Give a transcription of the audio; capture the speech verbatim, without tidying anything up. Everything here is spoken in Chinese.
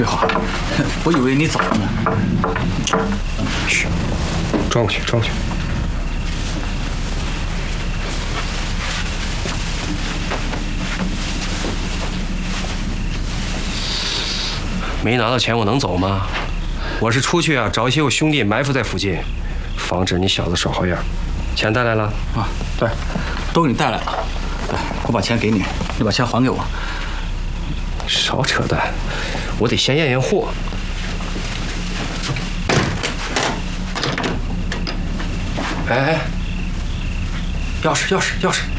瑞华，我以为你走了呢。 嘘，装过去，装过去。没拿到钱，我能走吗？我是出去啊，找一些我兄弟埋伏在附近，防止你小子耍花样。钱带来了啊？对，都给你带来了。对，我把钱给你，你把钱还给我。 少扯淡，我得先验验货。哎哎，钥匙，钥匙，钥匙。